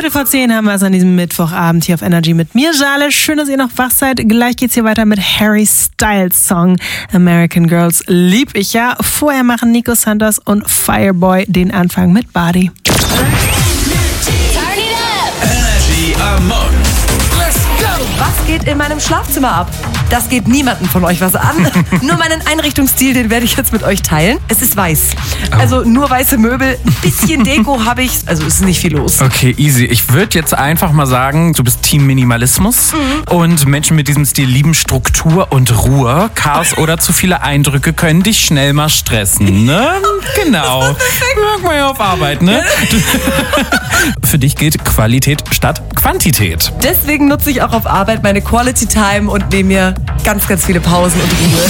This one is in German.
9:15 haben wir es an diesem Mittwochabend hier auf Energy mit mir, Jale. Schön, dass ihr noch wach seid. Gleich geht's hier weiter mit Harry Styles Song American Girls. Lieb ich ja. Vorher machen Nico Santos und Fireboy den Anfang mit Body. Energy am Morgen. Let's go! Was geht in meinem Schlafzimmer ab? Das geht niemandem von euch was an. Nur meinen Einrichtungsstil, den werde ich jetzt mit euch teilen. Es ist weiß. Also nur weiße Möbel. Ein bisschen Deko habe ich. Also ist nicht viel los. Okay, easy. Ich würde jetzt einfach mal sagen, du bist Team Minimalismus. Und Menschen mit diesem Stil lieben Struktur und Ruhe. Chaos oder zu viele Eindrücke können dich schnell mal stressen, ne? Genau. Merkt man ja auf Arbeit, ne? Für dich gilt Qualität statt Quantität. Deswegen nutze ich auch auf Arbeit meine Quality Time und nehme mir ganz, ganz viele Pausen und Ruhe.